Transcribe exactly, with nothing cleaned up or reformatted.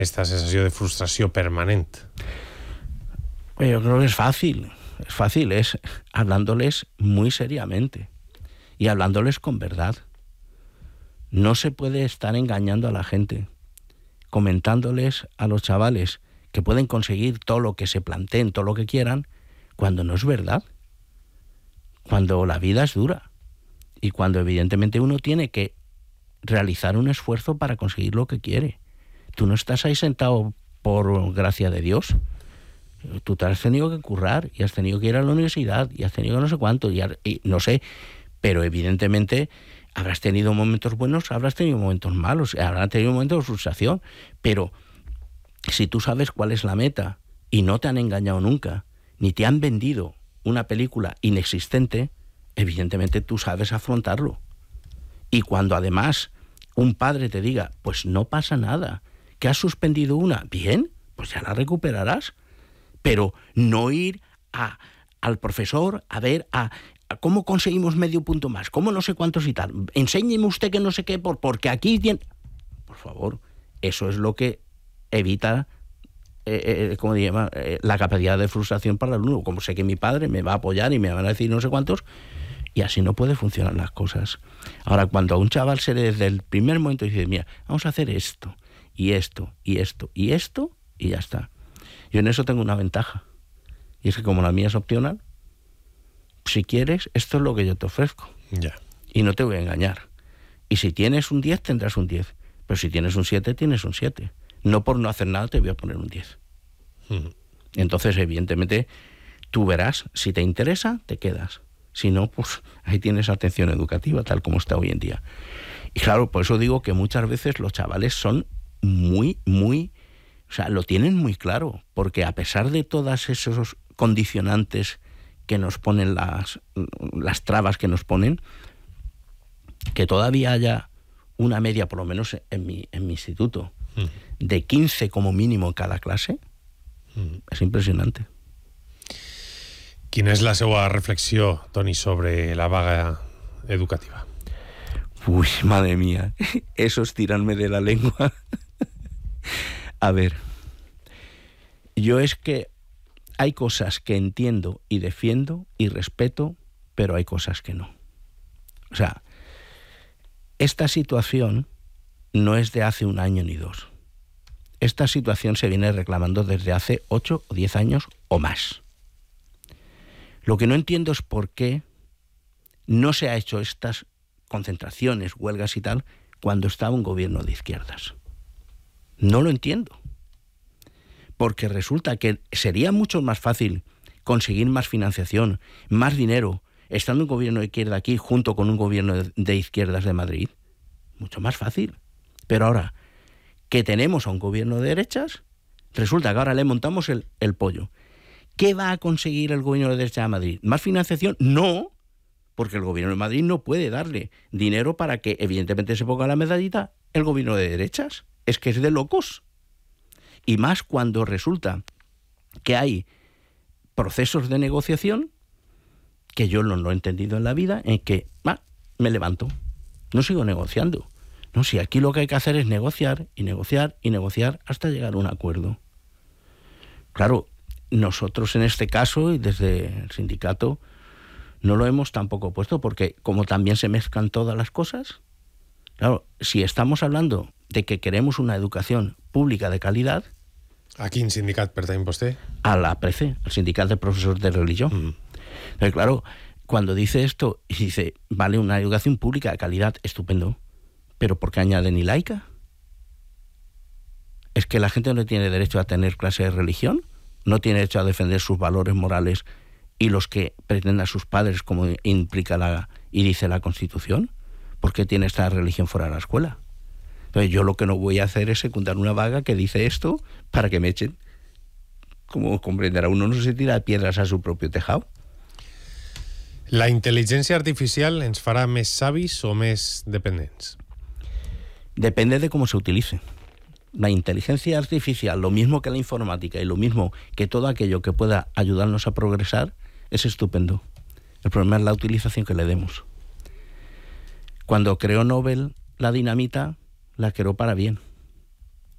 esta sensació de frustració permanent? Yo creo que es fácil, es fácil, es hablándoles muy seriamente y hablándoles con verdad. No se puede estar engañando a la gente, comentándoles a los chavales que pueden conseguir todo lo que se planteen, todo lo que quieran, cuando no es verdad, cuando la vida es dura y cuando evidentemente uno tiene que realizar un esfuerzo para conseguir lo que quiere. Tú no estás ahí sentado por gracia de Dios. Tú te has tenido que currar y has tenido que ir a la universidad y has tenido no sé cuánto, y, y no sé, pero evidentemente habrás tenido momentos buenos, habrás tenido momentos malos, habrás tenido momentos de frustración, pero si tú sabes cuál es la meta y no te han engañado nunca, ni te han vendido una película inexistente, evidentemente tú sabes afrontarlo. Y cuando además un padre te diga, pues no pasa nada, que has suspendido una, bien, pues ya la recuperarás. Pero no ir a, al profesor a ver a, a cómo conseguimos medio punto más, cómo no sé cuántos y tal. Enséñeme usted que no sé qué, por, porque aquí tiene... Por favor, eso es lo que evita eh, eh, ¿cómo se llama? Eh, la capacidad de frustración para el alumno. Como sé que mi padre me va a apoyar y me van a decir no sé cuántos, y así no puede funcionar las cosas. Ahora, cuando a un chaval se le desde el primer momento dice, mira, vamos a hacer esto, y esto, y esto, y esto, y ya está. Yo en eso tengo una ventaja, y es que como la mía es opcional, si quieres, esto es lo que yo te ofrezco. Ya. Y no te voy a engañar. Y si tienes un diez, tendrás un diez. Pero si tienes un siete, tienes un siete. No por no hacer nada te voy a poner un diez. Uh-huh. Entonces, evidentemente, tú verás, si te interesa, te quedas. Si no, pues ahí tienes atención educativa, tal como está hoy en día. Y claro, por eso digo que muchas veces los chavales son muy, muy... O sea, lo tienen muy claro, porque a pesar de todos esos condicionantes que nos ponen, las, las trabas que nos ponen, que todavía haya una media, por lo menos en mi, en mi instituto, uh-huh, de quince como mínimo en cada clase, uh-huh, es impresionante. Quina és la seva reflexió, Toni, sobre la vaga educativa? Uy, madre mía, eso es tirarme de la lengua. A ver, yo es que hay cosas que entiendo y defiendo y respeto, pero hay cosas que no. O sea, esta situación no es de hace un año ni dos. Esta situación se viene reclamando desde hace ocho o diez años o más. Lo que no entiendo es por qué no se ha hecho estas concentraciones, huelgas y tal, cuando estaba un gobierno de izquierdas. No lo entiendo. Porque resulta que sería mucho más fácil conseguir más financiación, más dinero, estando un gobierno de izquierda aquí junto con un gobierno de izquierdas de Madrid. Mucho más fácil. Pero ahora que tenemos a un gobierno de derechas, resulta que ahora le montamos el, el pollo. ¿Qué va a conseguir el gobierno de derecha de Madrid? ¿Más financiación? No, porque el gobierno de Madrid no puede darle dinero para que evidentemente se ponga la medallita el gobierno de derechas. Es que es de locos. Y más cuando resulta que hay procesos de negociación que yo no lo he entendido en la vida, en que ah, me levanto, no sigo negociando. No, si aquí lo que hay que hacer es negociar y negociar y negociar hasta llegar a un acuerdo. Claro, nosotros en este caso y desde el sindicato no lo hemos tampoco puesto porque como también se mezclan todas las cosas, claro, si estamos hablando de que queremos una educación pública de calidad... ¿A quin sindicat pertany vostè? A la P R E C, al Sindicat de Profesores de Religión. Mm. Pero claro, cuando dice esto y dice, vale, una educación pública de calidad, estupendo, pero ¿por qué añade ni laica? ¿Es que la gente no tiene derecho a tener clase de religión? ¿No tiene derecho a defender sus valores morales y los que pretendan sus padres, como implica la y dice la Constitución? ¿Por qué tiene esta religión fuera de la escuela? Entonces yo lo que no voy a hacer es secundar una vaga que dice esto para que me echen. Como comprenderá, uno no se tira piedras a su propio tejado. La intel·ligència artificial ens farà més savis o més dependents? Depende de cómo se utilice. La inteligencia artificial, lo mismo que la informática y lo mismo que todo aquello que pueda ayudarnos a progresar, es estupendo. El problema es la utilización que le demos. Cuando creó Nobel la dinamita, la creó para bien.